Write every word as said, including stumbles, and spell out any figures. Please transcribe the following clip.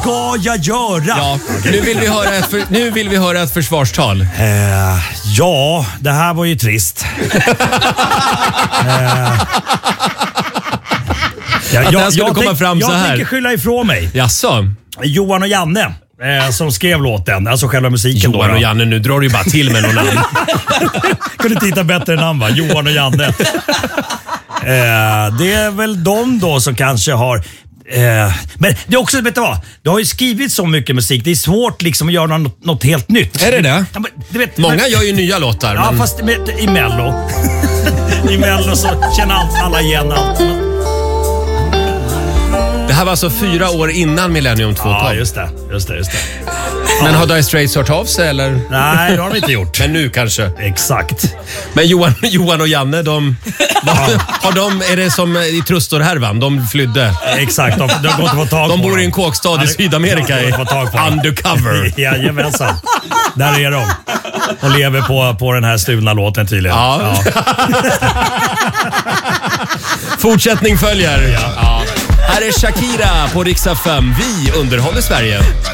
ska jag göra? Ja, nu vill vi höra ett, för, nu vill vi höra ett försvarstal. Eh, ja, det här var ju trist. eh, Ja, att det här skulle komma tänk, fram så här. Jag tänker skylla ifrån mig. Jaså? Johan och Janne eh, som skrev låten, alltså själva musiken. Johan då, och Janne, nu drar du ju bara till med någon namn. Kunde inte hitta bättre namn, va? Johan och Janne. eh, det är väl de då som kanske har... Eh, men det är också, vet du vad? Du har ju skrivit så mycket musik. Det är svårt liksom att göra något, något helt nytt. Är det det? Ja, men, du vet, Många men, gör ju nya låtar. Ja, men... fast med, i Mello. I Mello så känner alla igen allt. Det här var alltså fyra år innan Millennium två kom. Ja, just det. Just det, just det. Men har Dire Straits hört av sig eller? Nej, det har de inte gjort. Men nu kanske. Exakt. Men Johan, Johan och Janne, de, de, har de, är det som i Trustor-härvan? De flydde. Exakt, de, de går inte få tag på De bor dem. i en kåkstad Ja, i Sydamerika. de går inte få tag på dem. Undercover. Jajamensan. Där är de. Och lever på, på den här stulna låten tydligen. Ja. Ja. Fortsättning följer. Ja. Ja. Här är Shakira på Rix F M. Vi underhåller Sverige.